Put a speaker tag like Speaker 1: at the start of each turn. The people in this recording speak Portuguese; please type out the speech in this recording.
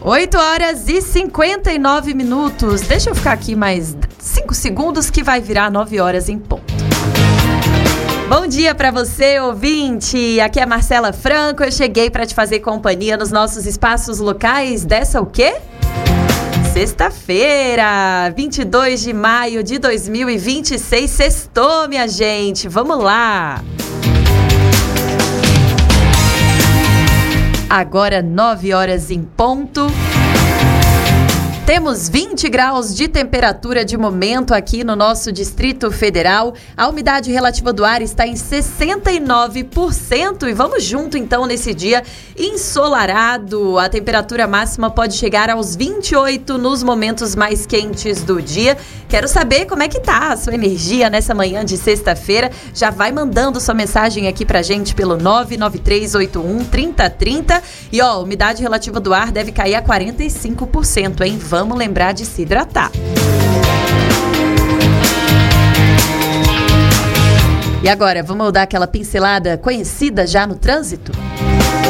Speaker 1: 8h59. Deixa eu ficar aqui mais 5 segundos que vai virar 9 horas em ponto. Bom dia para você, ouvinte. Aqui é Marcela Franco. Eu cheguei para te fazer companhia nos nossos espaços locais dessa o quê? Sexta-feira, 22 de maio de 2026. Sextou, minha gente. Vamos lá. Agora 9 horas em ponto. Temos 20 graus de temperatura de momento aqui no nosso Distrito Federal. A umidade relativa do ar está em 69%. E vamos junto, então, nesse dia ensolarado. A temperatura máxima pode chegar aos 28 nos momentos mais quentes do dia. Quero saber como é que tá a sua energia nessa manhã de sexta-feira. Já vai mandando sua mensagem aqui pra gente pelo 993813030. E, ó, a umidade relativa do ar deve cair a 45%, hein? Vamos lembrar de se hidratar. E agora, vamos dar aquela pincelada conhecida já no trânsito?